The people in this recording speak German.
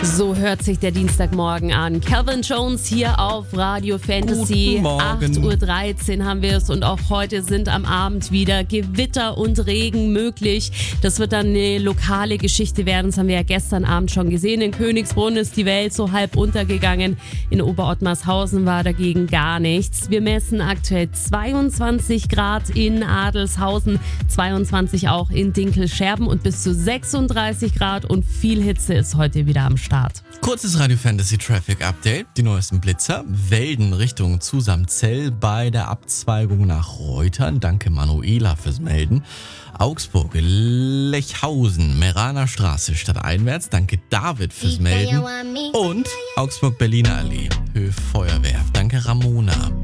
So hört sich der Dienstagmorgen an. Calvin Jones hier auf Radio Fantasy. 8:13 Uhr haben wir es und auch heute sind am Abend wieder Gewitter und Regen möglich. Das wird dann eine lokale Geschichte werden. Das haben wir ja gestern Abend schon gesehen. In Königsbrunn ist die Welt so halb untergegangen. In Oberottmarshausen war dagegen gar nichts. Wir messen aktuell 22 Grad in Adelshausen, 22 auch in Dinkelscherben und bis zu 36 Grad und viel Hitze ist heute wieder am Start. Kurzes Radio Fantasy Traffic Update. Die neuesten Blitzer. Welden Richtung Zusamzell bei der Abzweigung nach Reutern. Danke Manuela fürs Melden. Augsburg, Lechhausen, Meraner Straße stadteinwärts. Danke David fürs Melden. Und Augsburg-Berliner Allee, Höhe Feuerwehr. Danke Ramona.